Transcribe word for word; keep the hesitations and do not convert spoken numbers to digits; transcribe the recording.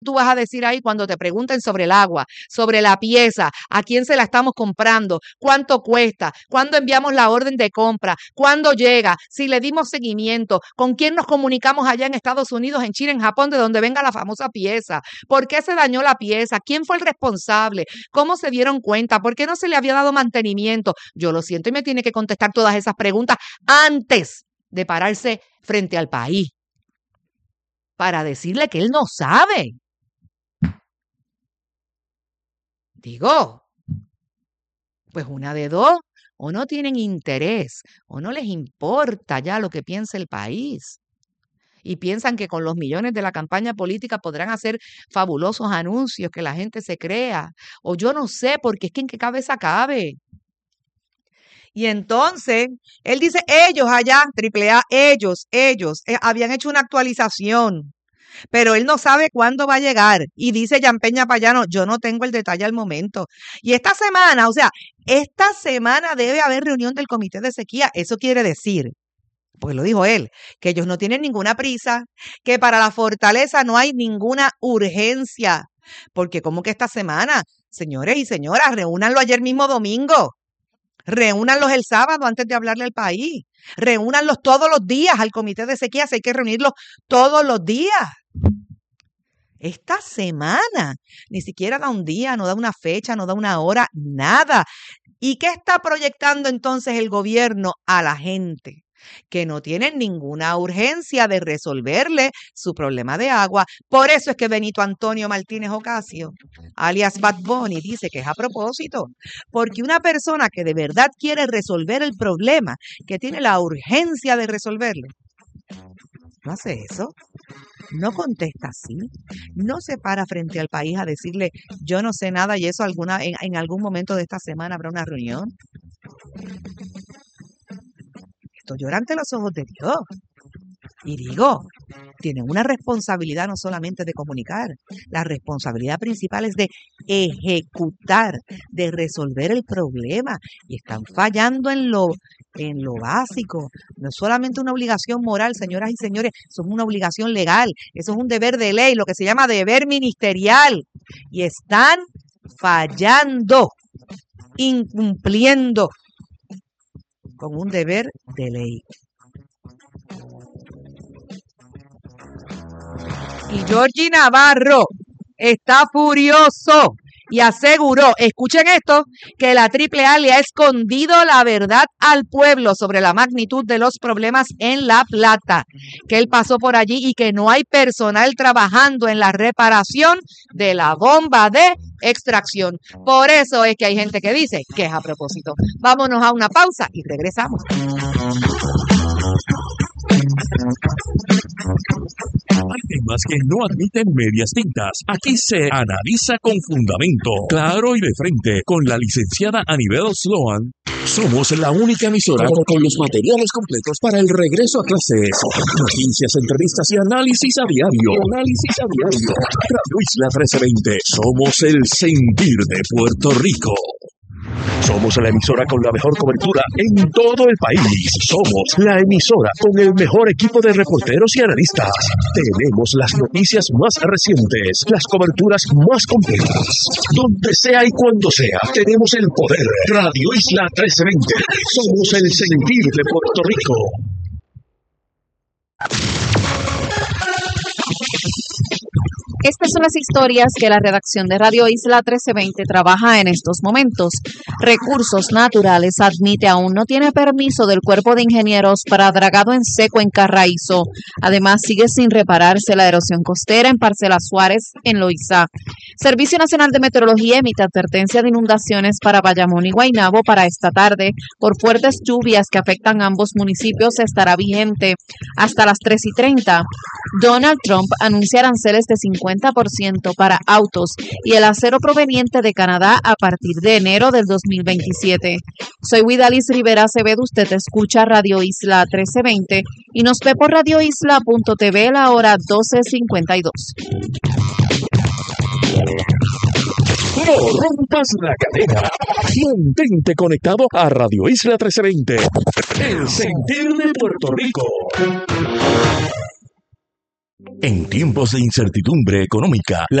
tú vas a decir ahí cuando te pregunten sobre el agua, sobre la pieza, a quién se la estamos comprando, cuánto cuesta, cuándo enviamos la orden de compra, cuándo llega, si le dimos seguimiento, con quién nos comunicamos allá en Estados Unidos, en China, en Japón, de donde venga la famosa pieza, por qué se dañó la pieza, quién fue el responsable, cómo se dieron cuenta, por qué no se le había dado mantenimiento? Yo lo siento y me tiene que contestar todas esas preguntas antes de pararse frente al país para decirle que él no sabe. Digo, pues una de dos, o no tienen interés, o no les importa ya lo que piensa el país. Y piensan que con los millones de la campaña política podrán hacer fabulosos anuncios que la gente se crea. O yo no sé, porque es que en qué cabeza cabe. Y entonces, él dice, ellos allá, triple A, ellos, ellos, eh, habían hecho una actualización. Pero él no sabe cuándo va a llegar. Y dice Jan Peña Payano, yo no tengo el detalle al momento. Y esta semana, o sea, esta semana debe haber reunión del comité de sequía. Eso quiere decir, porque lo dijo él, que ellos no tienen ninguna prisa, que para la fortaleza no hay ninguna urgencia. Porque como que esta semana, señores y señoras, reúnanlo ayer mismo domingo. Reúnanlos el sábado antes de hablarle al país. Reúnanlos todos los días al comité de sequía. Hay que reunirlos todos los días. Esta semana ni siquiera da un día, no da una fecha, no da una hora, nada. ¿Y qué está proyectando entonces el gobierno a la gente? Que no tienen ninguna urgencia de resolverle su problema de agua. Por eso es que Benito Antonio Martínez Ocasio, alias Bad Bunny, dice que es a propósito. Porque una persona que de verdad quiere resolver el problema, que tiene la urgencia de resolverlo, no hace eso. No contesta así, no se para frente al país a decirle yo no sé nada y eso alguna en, en algún momento de esta semana habrá una reunión. Esto llora ante los ojos de Dios. Y digo, tienen una responsabilidad no solamente de comunicar, la responsabilidad principal es de ejecutar, de resolver el problema. Y están fallando en lo, en lo básico. No es solamente una obligación moral, señoras y señores, eso es una obligación legal, eso es un deber de ley, lo que se llama deber ministerial. Y están fallando, incumpliendo con un deber de ley. Y Georgie Navarro está furioso y aseguró, escuchen esto, que la triple A le ha escondido la verdad al pueblo sobre la magnitud de los problemas en La Plata, que él pasó por allí y que no hay personal trabajando en la reparación de la bomba de extracción. Por eso es que hay gente que dice que es a propósito. Vámonos a una pausa y regresamos. Hay temas que no admiten medias tintas. Aquí se analiza con fundamento, claro y de frente, con la licenciada Anibel Sloan. Somos la única emisora con los materiales completos para el regreso a clases. Noticias, entrevistas y análisis a diario. Análisis a diario. Radio Isla trece veinte. Somos el sentir de Puerto Rico. Somos la emisora con la mejor cobertura en todo el país. Somos la emisora con el mejor equipo de reporteros y analistas. Tenemos las noticias más recientes, las coberturas más completas. Donde sea y cuando sea, tenemos el poder. Radio Isla trece veinte. Somos el sentir de Puerto Rico. Estas son las historias que la redacción de Radio Isla trece veinte trabaja en estos momentos. Recursos Naturales admite aún no tiene permiso del Cuerpo de Ingenieros para dragado en seco en Carraízo. Además, sigue sin repararse la erosión costera en Parcela Suárez, en Loíza. Servicio Nacional de Meteorología emite advertencia de inundaciones para Bayamón y Guaynabo para esta tarde. Por fuertes lluvias que afectan a ambos municipios estará vigente hasta las tres y treinta. Donald Trump anuncia aranceles de cincuenta por ciento para autos y el acero proveniente de Canadá a partir de enero del dos mil veintisiete. Soy Widalis Rivera Acevedo, usted escucha Radio Isla trece veinte y nos ve por radio isla punto t v a la hora doce cincuenta y dos. No rompas la cadena. Mantente conectado a Radio Isla trece veinte. El sentir de Puerto Rico. En tiempos de incertidumbre económica, la